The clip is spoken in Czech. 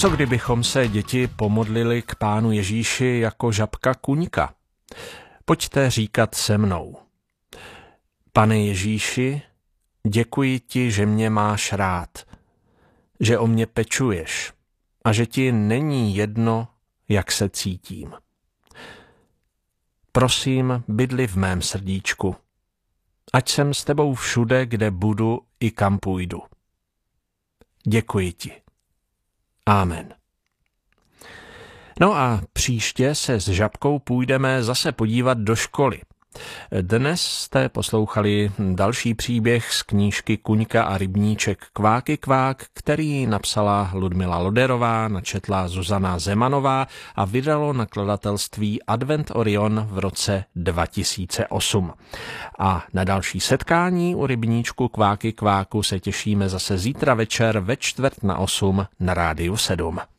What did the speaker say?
Co kdybychom se, děti, pomodlili k Pánu Ježíši jako žabka kuňka? Pojďte říkat se mnou. Pane Ježíši, děkuji ti, že mě máš rád, že o mě pečuješ a že ti není jedno, jak se cítím. Prosím, bydli v mém srdíčku, ať jsem s tebou všude, kde budu i kam půjdu. Děkuji ti. Amen. No a příště se s žabkou půjdeme zase podívat do školy. Dnes jste poslouchali další příběh z knížky Kuňka a rybníček Kváky kvák, který napsala Ludmila Loderová, načetla Zuzana Zemanová a vydalo nakladatelství Advent Orion v roce 2008. A na další setkání u rybníčku Kváky kváku se těšíme zase zítra večer ve 7:45 na Rádiu 7.